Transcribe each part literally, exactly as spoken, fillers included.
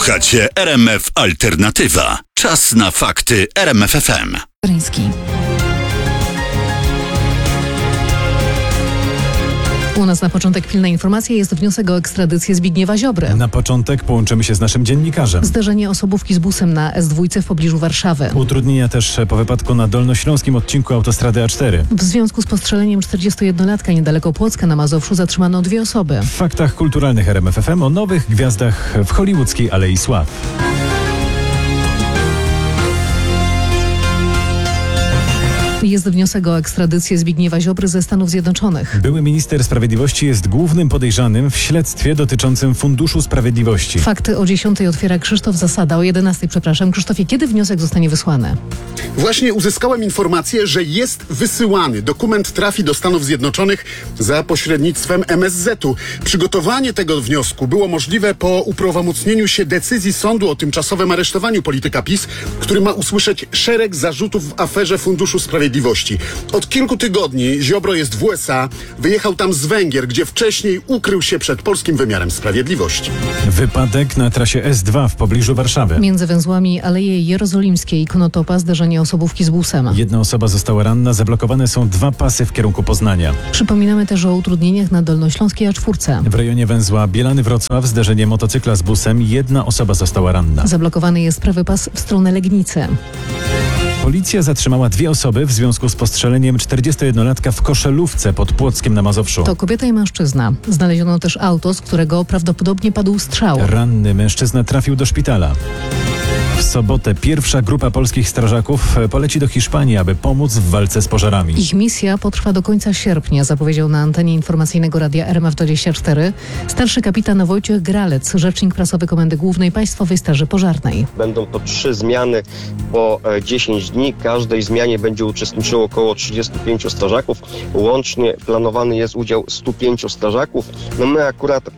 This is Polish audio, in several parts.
Słuchacie R M F Alternatywa. Czas na fakty R M F F M. U nas na początek pilna informacja. Jest wniosek o ekstradycję Zbigniewa Ziobry. Na początek połączymy się z naszym dziennikarzem. Zdarzenie osobówki z busem na S dwa w pobliżu Warszawy. Utrudnienia też po wypadku na dolnośląskim odcinku autostrady A cztery. W związku z postrzeleniem czterdziestojednolatka niedaleko Płocka na Mazowszu zatrzymano dwie osoby. W faktach kulturalnych R M F F M o nowych gwiazdach w hollywoodzkiej Alei Sław. Jest wniosek o ekstradycję Zbigniewa Ziobry ze Stanów Zjednoczonych. Były minister sprawiedliwości jest głównym podejrzanym w śledztwie dotyczącym Funduszu Sprawiedliwości. Fakty o dziesiątej otwiera Krzysztof Zasada, o jedenastej, przepraszam. Krzysztofie, kiedy wniosek zostanie wysłany? Właśnie uzyskałem informację, że jest wysyłany. Dokument trafi do Stanów Zjednoczonych za pośrednictwem M S Z-u. Przygotowanie tego wniosku było możliwe po uprawomocnieniu się decyzji sądu o tymczasowym aresztowaniu polityka PiS, który ma usłyszeć szereg zarzutów w aferze Funduszu Sprawiedliwości. Od kilku tygodni Ziobro jest w U S A, wyjechał tam z Węgier, gdzie wcześniej ukrył się przed polskim wymiarem sprawiedliwości. Wypadek na trasie S dwa w pobliżu Warszawy. Między węzłami Aleje Jerozolimskiej i Konotopa zdarzenie osobówki z busem. Jedna osoba została ranna, zablokowane są dwa pasy w kierunku Poznania. Przypominamy też o utrudnieniach na dolnośląskiej A cztery. W rejonie węzła Bielany-Wrocław zdarzenie motocykla z busem, jedna osoba została ranna. Zablokowany jest prawy pas w stronę Legnicy. Policja zatrzymała dwie osoby w związku z postrzeleniem czterdziestojednolatka w Koszelówce pod Płockiem na Mazowszu. To kobieta i mężczyzna. Znaleziono też auto, z którego prawdopodobnie padł strzał. Ranny mężczyzna trafił do szpitala. W sobotę pierwsza grupa polskich strażaków poleci do Hiszpanii, aby pomóc w walce z pożarami. Ich misja potrwa do końca sierpnia, zapowiedział na antenie informacyjnego radia R M F dwadzieścia cztery starszy kapitan Wojciech Gralec, rzecznik prasowy Komendy Głównej Państwowej Straży Pożarnej. Będą to trzy zmiany po dziesięć dni. W każdej zmianie będzie uczestniczyło około trzydziestu pięciu strażaków. Łącznie planowany jest udział stu pięciu strażaków. No my akurat e,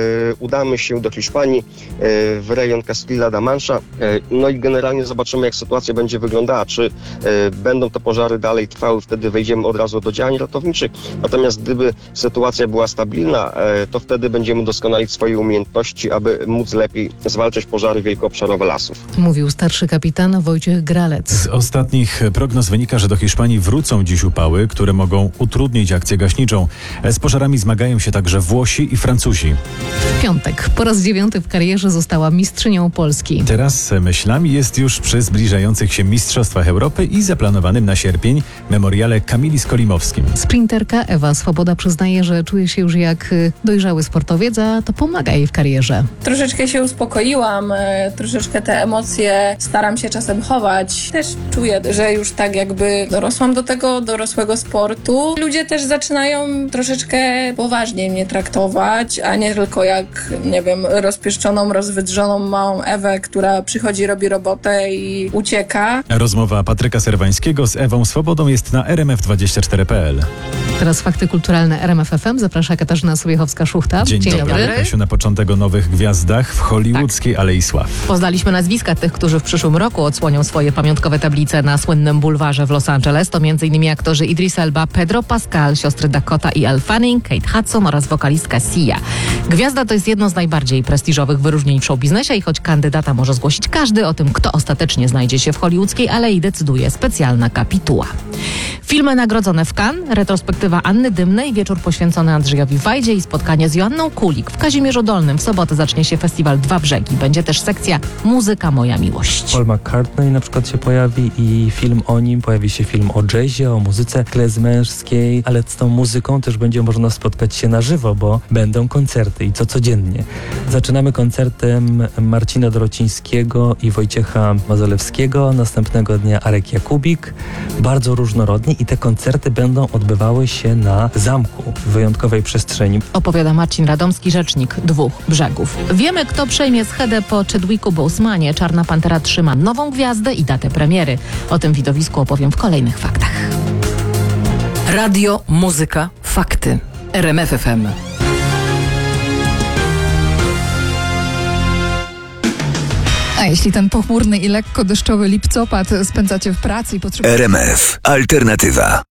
udamy się do Hiszpanii e, w rejon Castilla-La Mancha. E, No i generalnie zobaczymy, jak sytuacja będzie wyglądała. Czy e, będą te pożary dalej trwały, wtedy wejdziemy od razu do działań ratowniczych. Natomiast gdyby sytuacja była stabilna, e, to wtedy będziemy doskonalić swoje umiejętności, aby móc lepiej zwalczać pożary wielkoobszarowe lasów. Mówił starszy kapitan Wojciech Gralec. Z ostatnich prognoz wynika, że do Hiszpanii wrócą dziś upały, które mogą utrudnić akcję gaśniczą. Z pożarami zmagają się także Włosi i Francuzi. W piątek po raz dziewiąty w karierze została mistrzynią Polski. Teraz myślami jest już przy zbliżających się Mistrzostwach Europy i zaplanowanym na sierpień memoriale Kamili Skolimowskim. Sprinterka Ewa Swoboda przyznaje, że czuje się już jak dojrzały sportowiec, a to pomaga jej w karierze. Troszeczkę się uspokoiłam, troszeczkę te emocje staram się czasem chować. Też czuję, że już tak jakby dorosłam do tego dorosłego sportu. Ludzie też zaczynają troszeczkę poważniej mnie traktować, a nie tylko jak, nie wiem, rozpieszczoną, rozwydrzoną małą Ewę, która przychodzi, robi robotę i ucieka. Rozmowa Patryka Serwańskiego z Ewą Swobodą jest na R M F dwadzieścia cztery kropka p l. Teraz fakty kulturalne R M F F M. Zaprasza Katarzyna Sobiechowska-Szuchta. Dzień, Dzień dobry. Kasiu, na początek o nowych gwiazdach w hollywoodzkiej tak. Alei Sław. Poznaliśmy nazwiska tych, którzy w przyszłym roku odsłonią swoje pamiątkowe tablice na słynnym bulwarze w Los Angeles. To m.in. aktorzy Idris Elba, Pedro Pascal, siostry Dakota i Elle Fanning, Kate Hudson oraz wokalistka Sia. Gwiazda to jest jedno z najbardziej prestiżowych wyróżnień w showbiznesie i choć kandydata może zgłosić każdy, o tym, kto ostatecznie znajdzie się w hollywoodzkiej alei, decyduje specjalna kapituła. Filmy nagrodzone w Cannes, retrospektywa Anny Dymnej, wieczór poświęcony Andrzejowi Wajdzie i spotkanie z Joanną Kulik. W Kazimierzu Dolnym w sobotę zacznie się festiwal Dwa Brzegi. Będzie też sekcja Muzyka Moja Miłość. Paul McCartney na przykład się pojawi i film o nim, pojawi się film o jazzie, o muzyce klezmerskiej, ale z tą muzyką też będzie można spotkać się na żywo, bo będą koncerty i to codziennie. Zaczynamy koncertem Marcina Dorocińskiego i Wojciecha Mazolewskiego, następnego dnia Arek Jakubik, bardzo różnorodnie i te koncerty będą odbywały się na zamku w wyjątkowej przestrzeni. Opowiada Marcin Radomski, rzecznik Dwóch Brzegów. Wiemy, kto przejmie schedę po Chadwicku Bosemanie. Czarna Pantera trzyma nową gwiazdę i datę premiery. O tym widowisku opowiem w kolejnych faktach. Radio, muzyka, fakty. R M F F M. A jeśli ten pochmurny i lekko deszczowy lipcopad spędzacie w pracy i potrzebujecie... R M F Alternatywa.